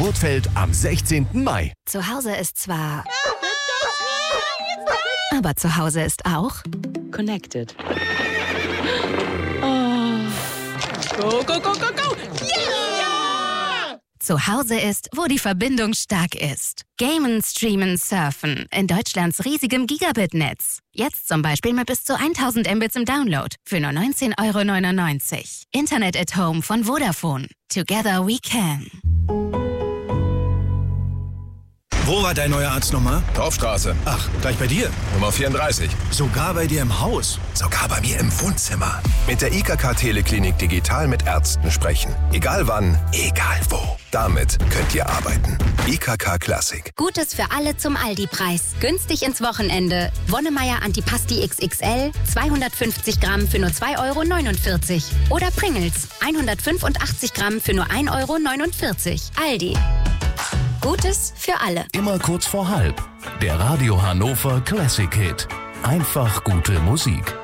Burtfeld am 16. Mai. Zu Hause ist zwar... Aber zu Hause ist auch... Connected. Go, go, go, go, go! Yeah! Zu Hause ist, wo die Verbindung stark ist. Gamen, streamen, surfen. In Deutschlands riesigem Gigabit-Netz. Jetzt zum Beispiel mit bis zu 1000 Mbits im Download. Für nur 19,99 €. Internet at Home von Vodafone. Together we can. Wo war dein neuer Arzt nochmal? Dorfstraße. Ach, gleich bei dir? Nummer 34. Sogar bei dir im Haus? Sogar bei mir im Wohnzimmer. Mit der IKK Teleklinik digital mit Ärzten sprechen. Egal wann, egal wo. Damit könnt ihr arbeiten. IKK Classic. Gutes für alle zum Aldi-Preis. Günstig ins Wochenende. Wonnemeier Antipasti XXL, 250 Gramm für nur 2,49 €. Oder Pringles, 185 Gramm für nur 1,49 €. Aldi. Gutes für alle. Immer kurz vor halb. Der Radio Hannover Classic Hit. Einfach gute Musik.